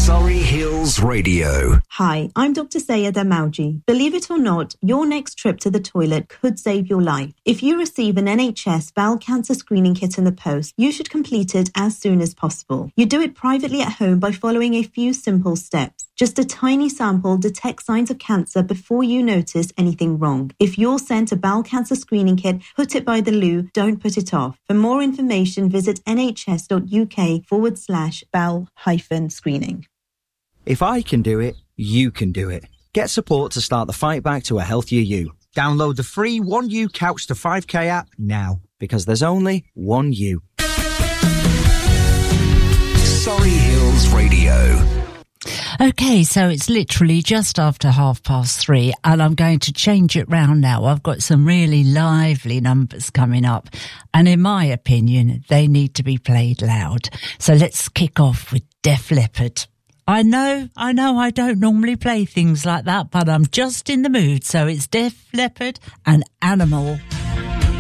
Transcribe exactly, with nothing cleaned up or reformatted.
Surrey Hills Radio. Hi, I'm Doctor Sayed Amauji. Believe it or not, your next trip to the toilet could save your life. If you receive an N H S bowel cancer screening kit in the post, you should complete it as soon as possible. You do it privately at home by following a few simple steps. Just a tiny sample detects signs of cancer before you notice anything wrong. If you're sent a bowel cancer screening kit, put it by the loo, don't put it off. For more information, visit nhs.uk forward slash bowel hyphen screening. If I can do it, you can do it. Get support to start the fight back to a healthier you. Download the free one U Couch to five K app now, because there's only one you. Surrey Hills Radio. Okay, so it's literally just after half past three, and I'm going to change it round now. I've got some really lively numbers coming up, and in my opinion, they need to be played loud. So let's kick off with Def Leppard. I know, I know I don't normally play things like that, but I'm just in the mood, so it's Def Leppard and Animal.